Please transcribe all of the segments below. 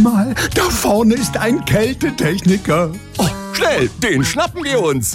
mal, da vorne ist ein Kältetechniker. Oh, schnell, den schnappen wir uns.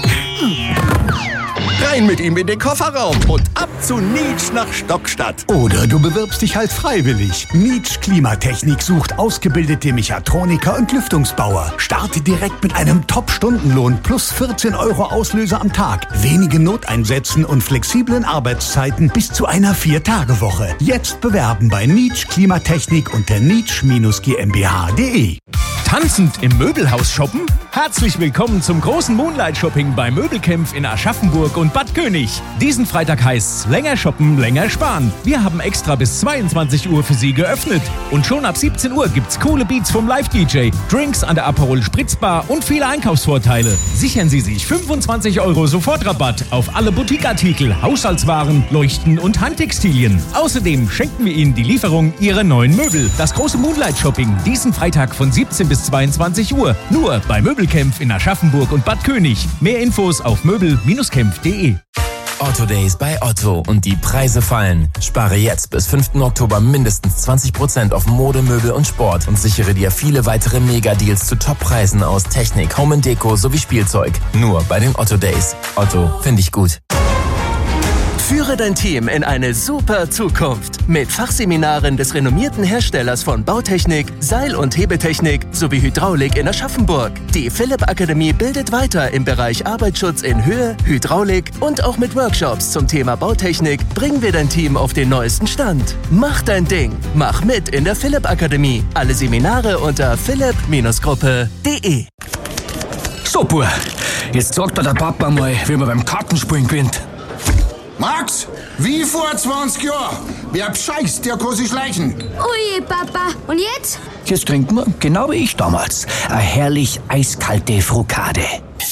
Rein mit ihm in den Kofferraum und ab zu Nitsch nach Stockstadt. Oder du bewirbst dich halt freiwillig. Nitsch Klimatechnik sucht ausgebildete Mechatroniker und Lüftungsbauer. Starte direkt mit einem Top-Stundenlohn plus 14 € Auslöser am Tag, wenigen Noteinsätzen und flexiblen Arbeitszeiten bis zu einer 4-Tage-Woche. Jetzt bewerben bei Nitsch Klimatechnik unter nitsch-gmbh.de. Tanzend im Möbelhaus shoppen? Herzlich willkommen zum großen Moonlight Shopping bei Möbelkämpf in Aschaffenburg und Bad König. Diesen Freitag heißt's länger shoppen, länger sparen. Wir haben extra bis 22 Uhr für Sie geöffnet. Und schon ab 17 Uhr gibt's coole Beats vom Live-DJ, Drinks an der Aperol Spritzbar und viele Einkaufsvorteile. Sichern Sie sich 25 € Sofortrabatt auf alle Boutiqueartikel, Haushaltswaren, Leuchten und Handtextilien. Außerdem schenken wir Ihnen die Lieferung Ihrer neuen Möbel. Das große Moonlight Shopping diesen Freitag von 17 bis 22 Uhr. Nur bei Möbelkämpf in Aschaffenburg und Bad König. Mehr Infos auf möbel-kämpf.de. Otto Days bei Otto und die Preise fallen. Spare jetzt bis 5. Oktober mindestens 20% auf Mode, Möbel und Sport und sichere dir viele weitere Mega-Deals zu Top-Preisen aus Technik, Home & Deko sowie Spielzeug. Nur bei den Otto Days. Otto, finde ich gut. Führe dein Team in eine super Zukunft mit Fachseminaren des renommierten Herstellers von Bautechnik, Seil- und Hebetechnik sowie Hydraulik in Aschaffenburg. Die Philipp Akademie bildet weiter im Bereich Arbeitsschutz in Höhe, Hydraulik und auch mit Workshops zum Thema Bautechnik bringen wir dein Team auf den neuesten Stand. Mach dein Ding. Mach mit in der Philipp Akademie. Alle Seminare unter philipp-gruppe.de. Super, jetzt sagt der Papa mal, wie man beim Kartenspielen gewinnt. Max, wie vor 20 Jahren. Wer bescheißt, der kann sich schleichen. Ui, Papa. Und jetzt? Jetzt trinken wir, genau wie ich damals, eine herrlich eiskalte Frukade.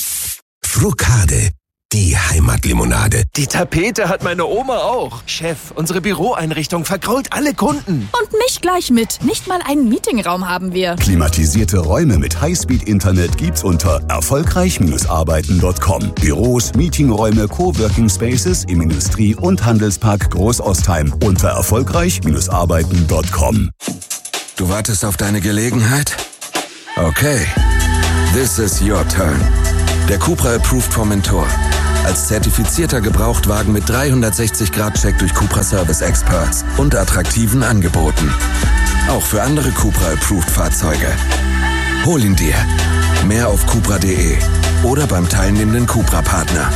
Frukade, die Heimatlimonade. Die Tapete hat meine Oma auch. Chef, unsere Büroeinrichtung vergrault alle Kunden. Und mich gleich mit. Nicht mal einen Meetingraum haben wir. Klimatisierte Räume mit Highspeed-Internet gibt's unter erfolgreich-arbeiten.com. Büros, Meetingräume, Coworking Spaces im Industrie- und Handelspark Großostheim unter erfolgreich-arbeiten.com. Du wartest auf deine Gelegenheit? Okay. This is your turn. Der Cupra Approved Formentor. Als zertifizierter Gebrauchtwagen mit 360-Grad-Check durch Cupra Service Experts und attraktiven Angeboten. Auch für andere Cupra Approved Fahrzeuge. Hol ihn dir. Mehr auf cupra.de oder beim teilnehmenden Cupra-Partner.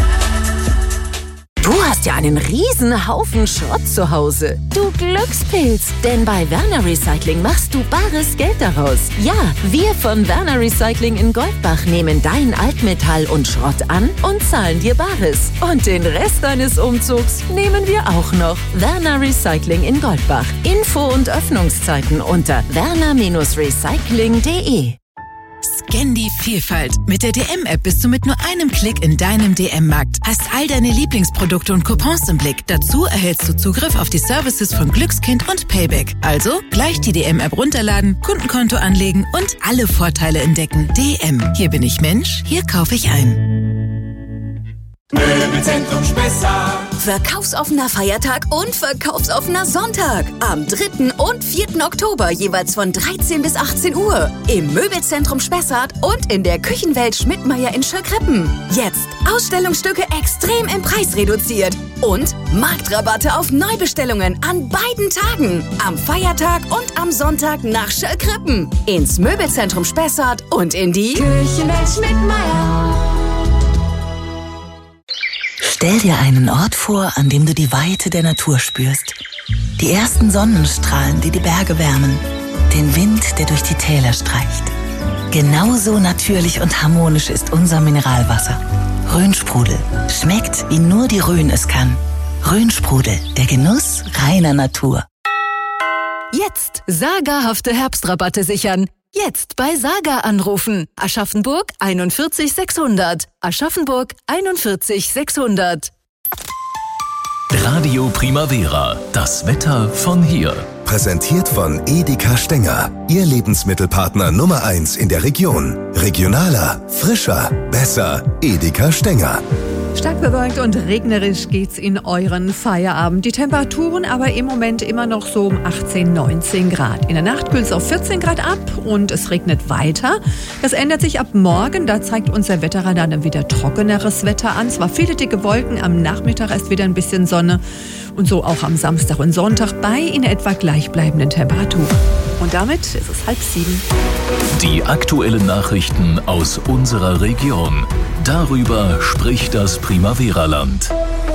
Du hast ja einen riesen Haufen Schrott zu Hause. Du Glückspilz. Denn bei Werner Recycling machst du bares Geld daraus. Ja, wir von Werner Recycling in Goldbach nehmen dein Altmetall und Schrott an und zahlen dir Bares. Und den Rest deines Umzugs nehmen wir auch noch. Werner Recycling in Goldbach. Info und Öffnungszeiten unter werner-recycling.de. Scan die Vielfalt. Mit der DM-App bist du mit nur einem Klick in deinem DM-Markt. Hast all deine Lieblingsprodukte und Coupons im Blick. Dazu erhältst du Zugriff auf die Services von Glückskind und Payback. Also gleich die DM-App runterladen, Kundenkonto anlegen und alle Vorteile entdecken. DM. Hier bin ich Mensch, hier kaufe ich ein. Möbelzentrum Spessart. Verkaufsoffener Feiertag und verkaufsoffener Sonntag. Am 3. und 4. Oktober jeweils von 13 bis 18 Uhr. Im Möbelzentrum Spessart und in der Küchenwelt Schmidtmeyer in Schöckrippen. Jetzt Ausstellungsstücke extrem im Preis reduziert. Und Marktrabatte auf Neubestellungen an beiden Tagen. Am Feiertag und am Sonntag nach Schöckrippen. Ins Möbelzentrum Spessart und in die Küchenwelt Schmidtmeyer. Stell dir einen Ort vor, an dem du die Weite der Natur spürst. Die ersten Sonnenstrahlen, die die Berge wärmen. Den Wind, der durch die Täler streicht. Genauso natürlich und harmonisch ist unser Mineralwasser. Rhönsprudel. Schmeckt, wie nur die Rhön es kann. Rhönsprudel, der Genuss reiner Natur. Jetzt sagerhafte Herbstrabatte sichern. Jetzt bei Saga anrufen. Aschaffenburg 41 600. Aschaffenburg 41 600. Radio Primavera. Das Wetter von hier. Präsentiert von Edeka Stenger. Ihr Lebensmittelpartner Nummer 1 in der Region. Regionaler, frischer, besser. Edeka Stenger. Stark bewölkt und regnerisch geht's in euren Feierabend. Die Temperaturen aber im Moment immer noch so um 18, 19 Grad. In der Nacht kühlt's auf 14 Grad ab und es regnet weiter. Das ändert sich ab morgen. Da zeigt unser Wetterradar dann wieder trockeneres Wetter an. Zwar viele dicke Wolken, am Nachmittag erst wieder ein bisschen Sonne. Und so auch am Samstag und Sonntag bei in etwa gleichbleibenden Temperaturen. Und damit ist es 6:30. Die aktuellen Nachrichten aus unserer Region. Darüber spricht das Primavera-Land.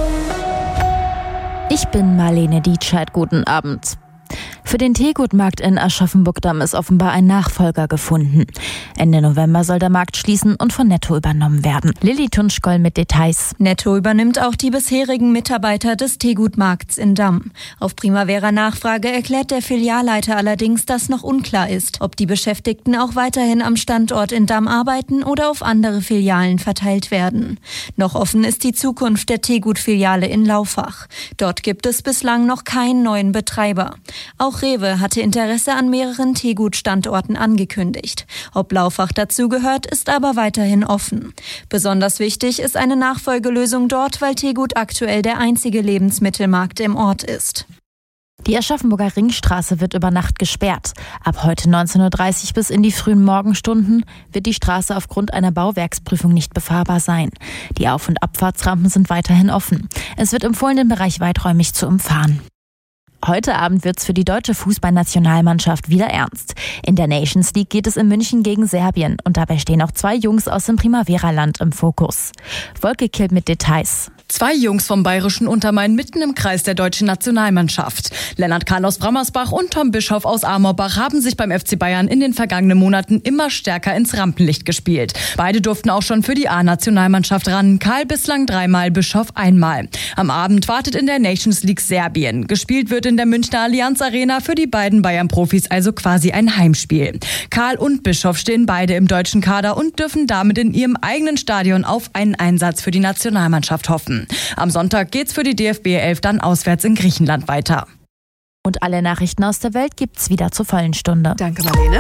Ich bin Marlene Dietscheid. Guten Abend. Für den Teegutmarkt in Aschaffenburg-Damm ist offenbar ein Nachfolger gefunden. Ende November soll der Markt schließen und von Netto übernommen werden. Lilly Tunschkoll mit Details. Netto übernimmt auch die bisherigen Mitarbeiter des Teegutmarkts in Damm. Auf Primavera-Nachfrage erklärt der Filialleiter allerdings, dass noch unklar ist, ob die Beschäftigten auch weiterhin am Standort in Damm arbeiten oder auf andere Filialen verteilt werden. Noch offen ist die Zukunft der Teegut-Filiale in Laufach. Dort gibt es bislang noch keinen neuen Betreiber. Auch Rewe hatte Interesse an mehreren Teegut-Standorten angekündigt. Ob Laufach dazugehört, ist aber weiterhin offen. Besonders wichtig ist eine Nachfolgelösung dort, weil Teegut aktuell der einzige Lebensmittelmarkt im Ort ist. Die Aschaffenburger Ringstraße wird über Nacht gesperrt. Ab heute 19:30 Uhr bis in die frühen Morgenstunden wird die Straße aufgrund einer Bauwerksprüfung nicht befahrbar sein. Die Auf- und Abfahrtsrampen sind weiterhin offen. Es wird empfohlen, den Bereich weiträumig zu umfahren. Heute Abend wird's für die deutsche Fußballnationalmannschaft wieder ernst. In der Nations League geht es in München gegen Serbien und dabei stehen auch 2 Jungs aus dem Primavera-Land im Fokus. Wolke Kill mit Details. 2 Jungs vom bayerischen Untermain mitten im Kreis der deutschen Nationalmannschaft. Lennart Kahl aus Brammersbach und Tom Bischoff aus Amorbach haben sich beim FC Bayern in den vergangenen Monaten immer stärker ins Rampenlicht gespielt. Beide durften auch schon für die A-Nationalmannschaft ran. Kahl bislang 3-mal, Bischoff 1-mal. Am Abend wartet in der Nations League Serbien. Gespielt wird in der Münchner Allianz Arena, für die beiden Bayern-Profis also quasi ein Heimspiel. Kahl und Bischoff stehen beide im deutschen Kader und dürfen damit in ihrem eigenen Stadion auf einen Einsatz für die Nationalmannschaft hoffen. Am Sonntag geht's für die DFB 11 dann auswärts in Griechenland weiter. Und alle Nachrichten aus der Welt gibt's wieder zur vollen Stunde. Danke, Marlene.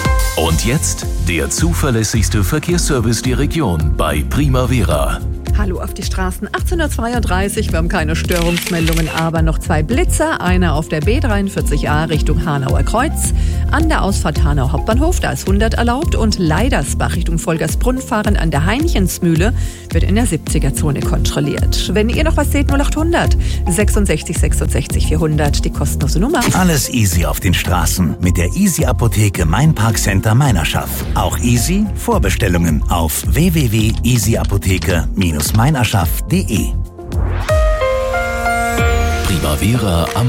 Und jetzt der zuverlässigste Verkehrsservice der Region bei Primavera. Hallo auf die Straßen, 18:32 Uhr. Wir haben keine Störungsmeldungen, aber noch 2 Blitzer. Einer auf der B43a Richtung Hanauer Kreuz. An der Ausfahrt Hanau Hauptbahnhof, da ist 100 erlaubt. Und Leidersbach Richtung Volgersbrunn fahren an der Heinichensmühle wird in der 70er-Zone kontrolliert. Wenn ihr noch was seht, 0800 66 66 400, die kostenlose Nummer. Alles easy auf den Straßen mit der Easy-Apotheke Mainpark-Center Meinerschaft. Auch easy Vorbestellungen auf www.easyapotheke-meinerschaft.de. Primavera am